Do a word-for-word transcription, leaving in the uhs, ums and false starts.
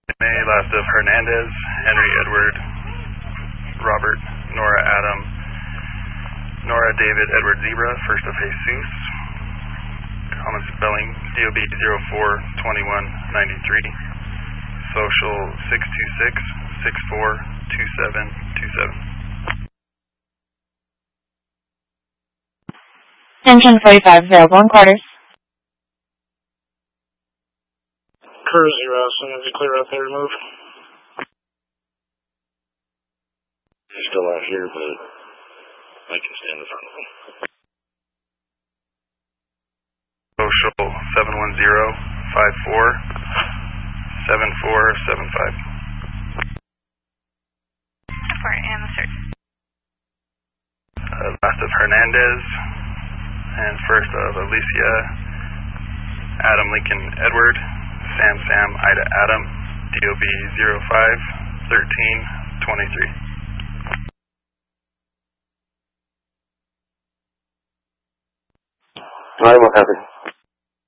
May, last of Hernandez, Henry Edward, Robert, Nora Adam, Nora David Edward Zebra, first of Jesus, common spelling, D O B zero four two one nine three, social six two six, six four two seven two seven. Engine forty-five, available in quarters. Crew zero, as soon as you clear out there, move. He's still out here, but I can stand in front of him. Social seven one zero five four seven four seven five. Support and the search. Uh, last of Hernandez and first of Alicia, Adam Lincoln Edward, Sam Sam Ida Adam, D O B zero five thirteen twenty-three. Alright, what happened?